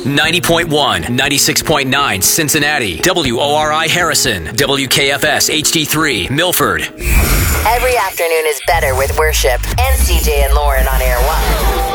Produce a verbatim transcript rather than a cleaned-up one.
ninety point one, ninety-six point nine Cincinnati, W O R I Harrison, W K F S H D three Milford. Every afternoon is better with worship and C J and Lauren on Air One.